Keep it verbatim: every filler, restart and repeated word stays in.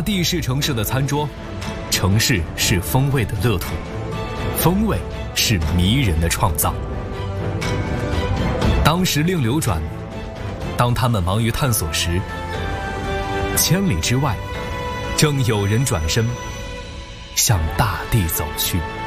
大地是城市的餐桌，城市是风味的乐土，风味是迷人的创造。当时令流转，当他们忙于探索时，千里之外，正有人转身向大地走去。